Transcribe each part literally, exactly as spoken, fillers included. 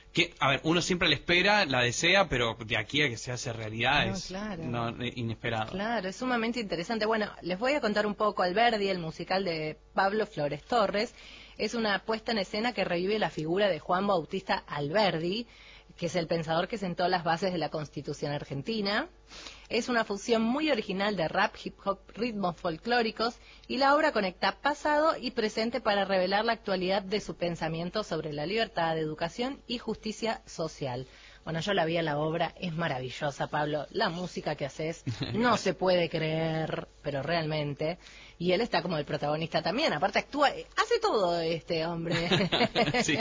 que, a ver, uno siempre la espera, la desea, pero de aquí a que se hace realidad No, es claro. no, eh, inesperado. Claro, es sumamente interesante. Bueno, les voy a contar un poco. Alberdi, el musical de Pablo Flores Torres, es una puesta en escena que revive la figura de Juan Bautista Alberdi, que es el pensador que sentó las bases de la Constitución argentina. Es una fusión muy original de rap, hip hop, ritmos folclóricos, y la obra conecta pasado y presente para revelar la actualidad de su pensamiento sobre la libertad, educación y justicia social. Bueno, yo la vi a la obra, es maravillosa, Pablo. La música que haces no se puede creer, pero realmente. Y él está como el protagonista también, aparte actúa, hace todo este hombre. Sí.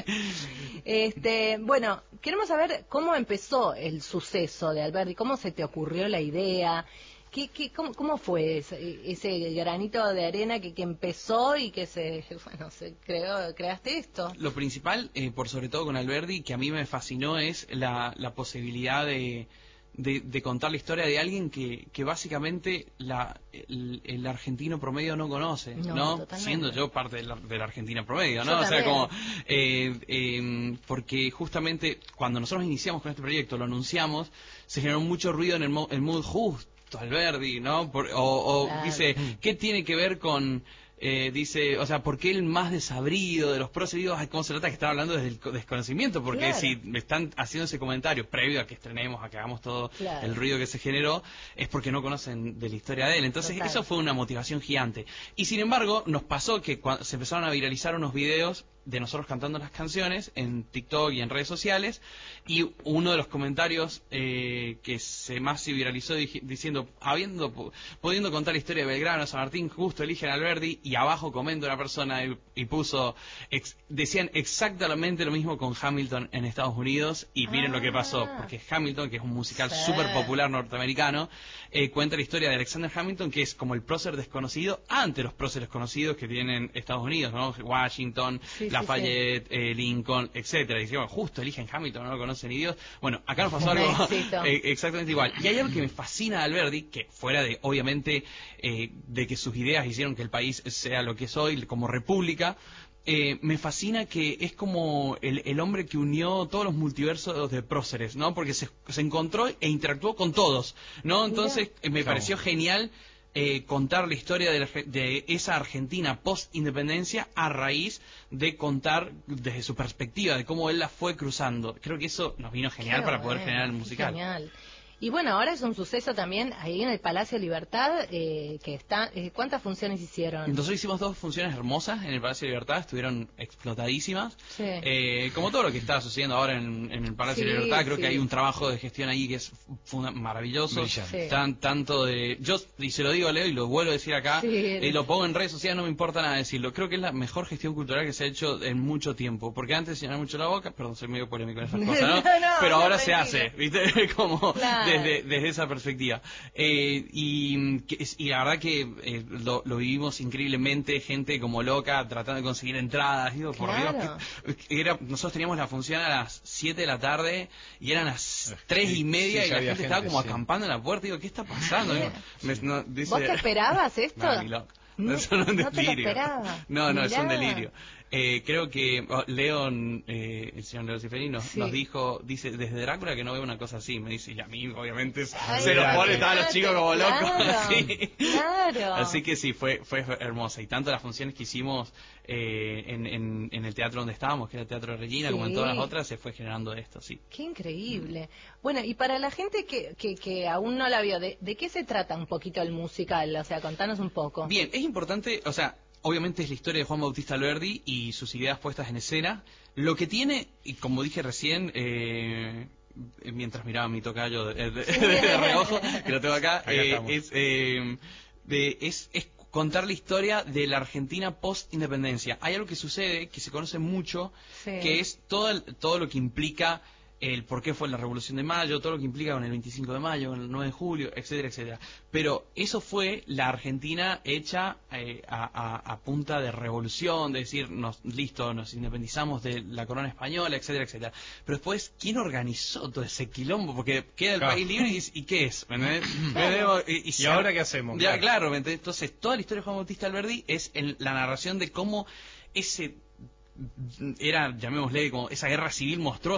Este, bueno, queremos saber cómo empezó el suceso de Alberdi, cómo se te ocurrió la idea, qué, qué, cómo, cómo fue ese, ese granito de arena que, que empezó y que se, bueno, se creó, creaste esto. Lo principal, eh, por sobre todo con Alberdi, que a mí me fascinó es la, la posibilidad de, de, de contar la historia de alguien que, que básicamente la, el, el argentino promedio no conoce, ¿no? No, Siendo yo parte de la, de la Argentina promedio, Yo ¿no? O sea, también. como, eh, eh, porque justamente cuando nosotros iniciamos con este proyecto, lo anunciamos, se generó mucho ruido en el, mo el mood justo, Alberdi, ¿no? Por, o o Claro. dice, ¿qué tiene que ver con...? Eh, dice, o sea, ¿por qué el más desabrido de los procedidos? ¿Cómo se trata que están hablando desde el co- desconocimiento? Porque Claro. si me están haciendo ese comentario previo a que estrenemos, a que hagamos todo Claro. el ruido que se generó, es porque no conocen de la historia de él. Entonces, Total. eso fue una motivación gigante. Y sin embargo, nos pasó que cuando se empezaron a viralizar unos videos de nosotros cantando las canciones en TikTok y en redes sociales, y uno de los comentarios eh, que se más se viralizó dij- diciendo, habiendo pudiendo contar la historia de Belgrano, San Martín, justo eligen a Alberdi, y abajo comenta una persona y, y puso, ex, decían exactamente lo mismo con Hamilton en Estados Unidos, y miren Ah. lo que pasó, porque Hamilton, que es un musical Sí. súper popular norteamericano, eh, cuenta la historia de Alexander Hamilton, que es como el prócer desconocido ante los próceres conocidos que tienen Estados Unidos, ¿no? Washington, Sí, Lafayette, sí, eh, Lincoln, etcétera. Y decían, bueno, justo eligen Hamilton, no lo conocen ni Dios. Bueno, acá nos pasó algo Éxito. eh, exactamente igual. Y hay algo que me fascina de Alberdi, que fuera de, obviamente, eh, de que sus ideas hicieron que el país sea lo que es hoy, como república, eh, me fascina que es como el, el hombre que unió todos los multiversos de próceres, ¿no? Porque se, se encontró e interactuó con todos, ¿no? Entonces, eh, me pareció genial eh, contar la historia de, la, de esa Argentina post-independencia a raíz de contar desde su perspectiva, de cómo él la fue cruzando. Creo que eso nos vino genial Qué para poder bueno, generar el qué musical. Genial. Y bueno, ahora es un suceso también ahí en el Palacio Libertad, eh, que está, eh, ¿cuántas funciones hicieron? Nosotros hicimos dos funciones hermosas en el Palacio de Libertad, estuvieron explotadísimas. Sí. Eh, como todo lo que está sucediendo ahora en, en el Palacio Sí, de Libertad, creo sí. que hay un trabajo de gestión ahí que es funda- maravilloso. Brillante. Sí. Tan, tanto de... Yo, y se lo digo a Leo y lo vuelvo a decir acá, Sí, y lo pongo en redes sociales, no me importa nada decirlo. Creo que es la mejor gestión cultural que se ha hecho en mucho tiempo. Porque antes se llenaba mucho la boca, perdón, soy medio polémico en esas cosas, ¿no? No, no, Pero no, ahora se tranquilo. hace, ¿viste? Como Claro. desde, desde esa perspectiva. Eh, y, que es- y la verdad que eh, lo, lo vivimos increíblemente, gente como loca tratando de conseguir entradas, digo, por Claro. Dios, que- que era, nosotros teníamos la función a las siete de la tarde y eran las tres y media sí, y ya la había gente estaba gente, como sí. acampando en la puerta, digo, ¿qué está pasando? Digo, me- no, dice- ¿Vos te esperabas esto? Nah, ni loco. No, Eso no es un no te lo delirio. esperaba. No, no, es un Mirá. delirio. Eh, creo que oh, León, eh, el señor León Ciferini nos, Sí. nos dijo, dice, desde Drácula que no veo una cosa así. Me dice, y a mí, obviamente, Ay, se los pone, imagínate, estaban los chicos como locos. claro, así. claro. Así que sí, fue fue hermosa. Y tanto las funciones que hicimos eh, en, en, en el teatro donde estábamos, que era el Teatro de Regina, Sí. como en todas las otras, se fue generando esto, sí. Qué increíble. Bueno, y para la gente que, que, que aún no la vio, ¿de, ¿de qué se trata un poquito el musical? O sea, contanos un poco. Bien, es importante, o sea, obviamente es la historia de Juan Bautista Alberdi y sus ideas puestas en escena. Lo que tiene, y como dije recién, eh, mientras miraba mi tocayo de, de- de reojo, que lo tengo acá, Acá eh, estamos. es, eh, de- es, es contar la historia de la Argentina post-independencia. Hay algo que sucede, que se conoce mucho, Sí. que es todo, el- todo lo que implica el por qué fue la Revolución de Mayo, todo lo que implica con el veinticinco de mayo, con el nueve de julio, etcétera, etcétera. Pero eso fue la Argentina hecha eh, a, a- a punta de revolución, de decir, nos, listo, nos independizamos de la corona española, etcétera, etcétera. Pero después, ¿quién organizó todo ese quilombo? Porque queda el Claro. país libre y, ¿y qué es? ¿Me entendés? ¿Me entendés? Y, ¿Y se- ahora qué hacemos? Ya, Claro. claro, ¿me entendés? Entonces, toda la historia de Juan Bautista Alberdi es el- la narración de cómo ese... era, llamémosle, como esa guerra civil monstruosa